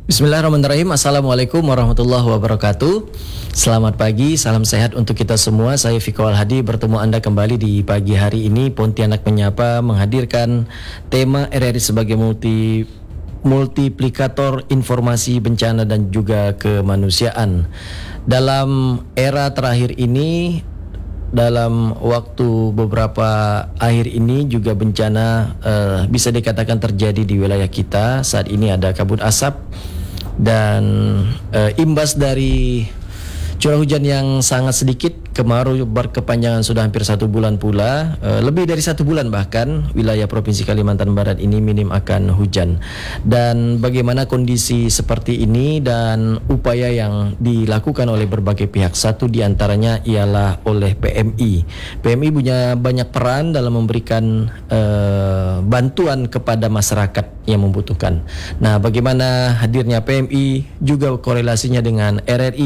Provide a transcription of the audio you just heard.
Bismillahirrahmanirrahim. Assalamualaikum warahmatullahi wabarakatuh. Selamat pagi, salam sehat untuk kita semua. Saya Fiko Al-Hadi bertemu Anda kembali di pagi hari ini. Pontianak Menyapa menghadirkan tema RRI sebagai multiplikator informasi bencana dan juga kemanusiaan. Dalam era terakhir ini, dalam waktu beberapa akhir ini juga bencana bisa dikatakan terjadi di wilayah kita. Saat ini ada kabut asap dan imbas dari curah hujan yang sangat sedikit. Kemarau berkepanjangan sudah hampir 1 bulan pula, lebih dari 1 bulan bahkan. Wilayah Provinsi Kalimantan Barat ini minim akan hujan. Dan bagaimana kondisi seperti ini dan upaya yang dilakukan oleh berbagai pihak. Satu diantaranya ialah oleh PMI. PMI punya banyak peran dalam memberikan bantuan kepada masyarakat yang membutuhkan. Nah, bagaimana hadirnya PMI juga korelasinya dengan RRI